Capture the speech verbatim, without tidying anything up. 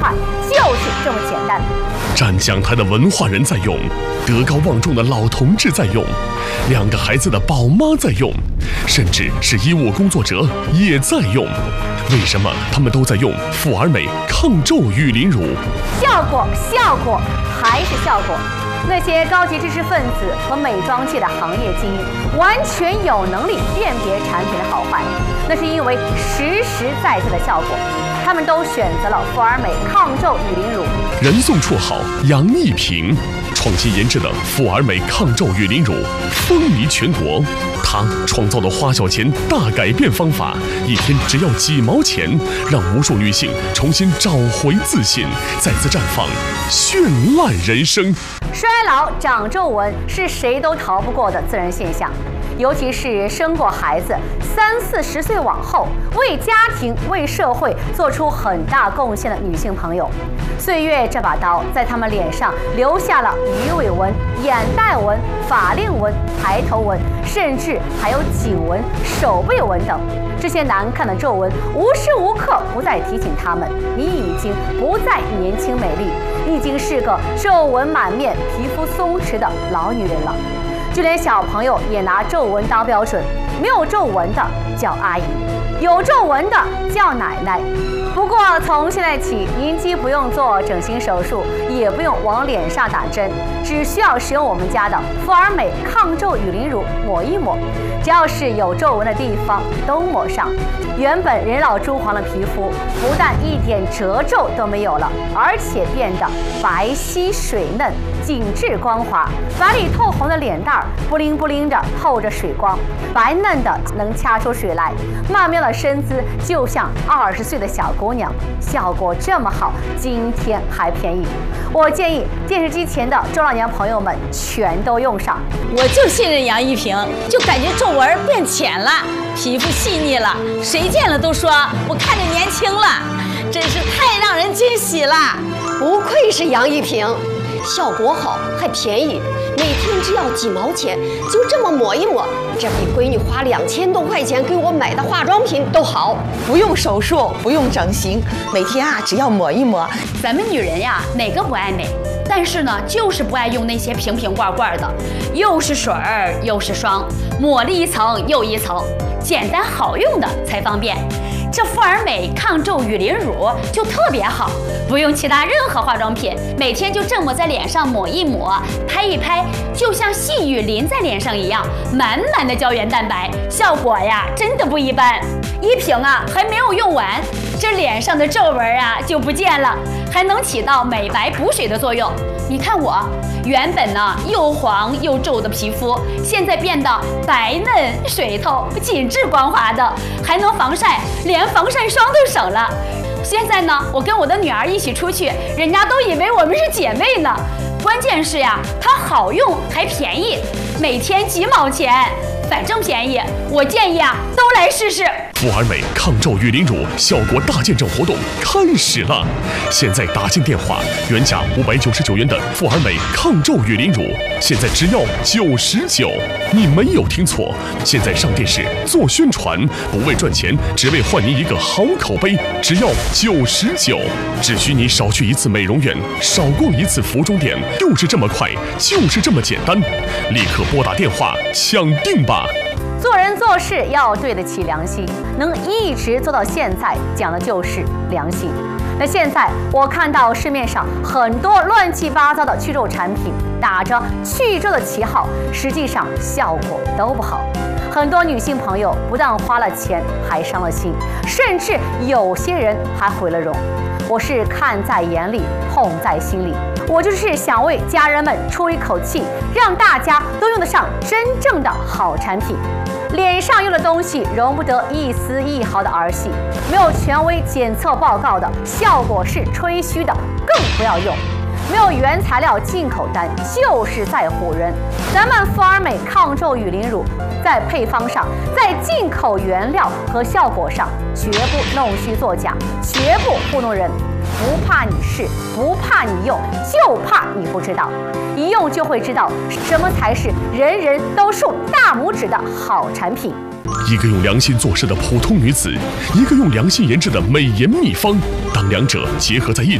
快，就是这么简单。 站讲台的文化人在用，德高望重的老同志在用，两个孩子的宝妈在用，甚至是医务工作者也在用。为什么他们都在用富而美抗皱雨淋乳？ 效果，效果，还是效果。那些高级知识分子和美妆界的行业精英，完全有能力辨别产品的好坏，那是因为实实在在的效果。他们都选择了富而美抗皱雨淋乳。 人送绰号杨一平，创新研制的富而美抗皱雨淋乳风靡全国。他创造的花小钱大改变方法，一天只要几毛钱，让无数女性重新找回自信，再次绽放绚烂人生。 衰老、长皱纹是谁都逃不过的自然现象，尤其是生过孩子、三四十岁往后，为家庭、为社会做出很大贡献的女性朋友，岁月这把刀在她们脸上留下了鱼尾纹、眼袋纹、法令纹、抬头纹，甚至还有颈纹、手背纹等。这些难看的皱纹无时无刻不在提醒她们，你已经不再年轻美丽，你已经是个皱纹满面、皮肤松弛的老女人了。就连小朋友也拿皱纹当标准，没有皱纹的叫阿姨，有皱纹的叫奶奶。不过从现在起，您既不用做整形手术，也不用往脸上打针，只需要使用我们家的富而美抗皱雨淋乳抹一抹，只要是有皱纹的地方都抹上，原本人老珠黄的皮肤不但一点褶皱都没有了，而且变得白皙水嫩、紧致光滑，白里透红的脸蛋儿不灵不灵的透着水光，白嫩的能掐出水来，曼妙的身姿就像二十岁的小姑娘。效果这么好，今天还便宜，我建议电视机前的中老年朋友们全都用上。 我就信任杨一平，就感觉皱纹变浅了，皮肤细腻了，谁见了都说我看着年轻了，真是太让人惊喜了。 不愧是杨一平，效果好还便宜，每天只要几毛钱，就这么抹一抹，这比闺女花两千多块钱给我买的化妆品都好。 不用手术，不用整形，每天啊只要抹一抹。 咱们女人呀，哪个不爱美？但是呢，就是不爱用那些瓶瓶罐罐的，又是水儿又是霜，抹了一层又一层，简单好用的才方便。这富而美抗皱雨淋乳就特别好，不用其他任何化妆品，每天就这么在脸上抹一抹，拍一拍，就像细雨淋在脸上一样，满满的胶原蛋白，效果呀真的不一般。一瓶啊还没有用完，这脸上的皱纹啊就不见了，还能起到美白补水的作用。你看我原本呢又黄又皱的皮肤，现在变得白嫩水透、紧致光滑的，还能防晒，连防晒霜都省了。现在呢，我跟我的女儿一起出去，人家都以为我们是姐妹呢。关键是呀，它好用还便宜，每天几毛钱，反正便宜。我建议啊，都来试试。 富而美抗皱雨淋乳效果大见证活动开始了！现在打进电话，原价五百九十九元的富而美抗皱雨淋乳，现在只要九十九。你没有听错，现在上电视做宣传，不为赚钱，只为换您一个好口碑，只要九十九。只需你少去一次美容院，少逛一次服装店，就是这么快，就是这么简单。立刻拨打电话抢定吧！ 做人做事要对得起良心，能一直做到现在，讲的就是良心。那现在我看到市面上很多乱七八糟的去皱产品，打着去皱的旗号，实际上效果都不好。很多女性朋友不但花了钱，还伤了心，甚至有些人还毁了容。我是看在眼里，痛在心里。我就是想为家人们出一口气，让大家都用得上真正的好产品。脸上用的东西容不得一丝一毫的儿戏，没有权威检测报告的，效果是吹嘘的，更不要用。没有原材料进口单，就是在唬人。咱们富而美抗皱雨淋乳在配方上，在进口原料和效果上，绝不弄虚作假，绝不糊弄人。不怕你试，不怕你用，就怕你不知道。一用就会知道什么才是人人都竖大拇指的好产品。 一个用良心做事的普通女子，一个用良心研制的美颜秘方，当两者结合在一起。